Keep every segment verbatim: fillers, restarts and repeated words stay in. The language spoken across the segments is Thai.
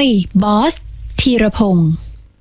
ยบอสธีรพงศ์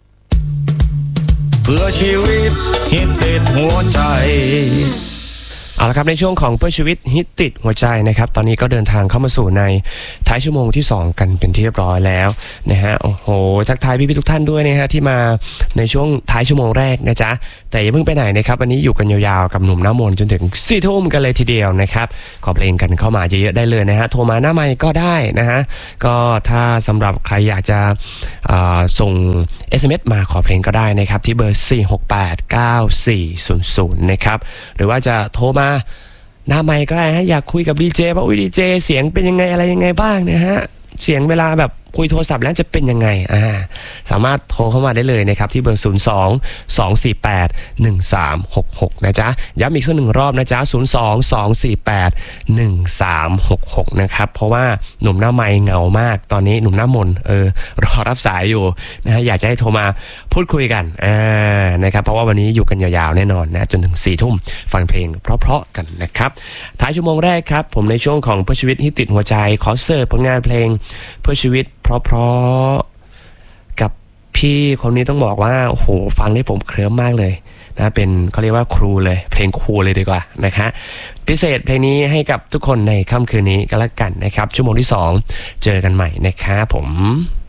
เพื่อชีวิตฮิตติดหัวใจเอาละครับในช่วงของเพื่อชีวิตฮิตติดหัวใจนะครับตอนนี้ก็เดินทางเข้ามาสู่ในท้ายชั่วโมงที่สองกันเป็นที่เรียบร้อยแล้วนะฮะโอ้โหทักทายพี่ๆทุกท่านด้วยนะฮะที่มาในช่วงท้ายชั่วโมงแรกนะจ๊ะแต่อย่าเพิ่งไปไหนนะครับวันนี้อยู่กันยาวๆกับหนุ่มหน้ามนจนถึงสี่ทุ่มกันเลยทีเดียวนะครับขอเพลงกันเข้ามาเยอะๆได้เลยนะฮะโทรมาหน้าไมค์ก็ได้นะฮะก็ถ้าสำหรับใครอยากจะส่ง เอส เอ็ม เอส มาขอเพลงก็ได้นะครับที่เบอร์สี่ หก แปด เก้า สี่ ศูนย์ ศูนย์นะครับหรือว่าจะโทรมาหน้าไมค์ก็ได้ฮะอยากคุยกับดีเจว่าอุ้ยดีเจเสียงเป็นยังไงอะไรยังไงบ้างนะฮะเสียงเวลาแบบคุยโทรศัพท์แล้วจะเป็นยังไงอ่าสามารถโทรเข้ามาได้เลยนะครับที่เบอร์ศูนย์ สอง สอง สี่ แปด หนึ่ง สาม หก หกนะจ๊ะย้ำอีกสักหนึ่งรอบนะจ๊ะศูนย์ สอง สอง สี่ แปด หนึ่ง สาม หก หกนะครับเพราะว่าหนุ่มหน้าไมค์เหงามากตอนนี้หนุ่มหน้ามนเออรอรับสายอยู่นะฮะอยากจะให้โทรมาพูดคุยกันอ่านะครับเพราะว่าวันนี้อยู่กันยาวๆแน่นอนนะจนถึงสี่ทุ่มฟังเพลงเพราะๆกันนะครับท้ายชั่วโมงแรกครับผมในช่วงของเพื่อชีวิตฮิตติดหัวใจขอเสิร์ฟผลงานเพลงเพื่อชีวิตเพราะๆกับพี่คนนี้ต้องบอกว่าโอ้โหฟังได้ผมเคลิ้มมากเลยนะเป็นเขาเรียกว่าครูเลยเพลงครูเลยดีกว่านะคะพิเศษเพลงนี้ให้กับทุกคนในค่ำคืนนี้ก็แล้วกันนะครับชั่วโมงที่สองเจอกันใหม่นะครับผม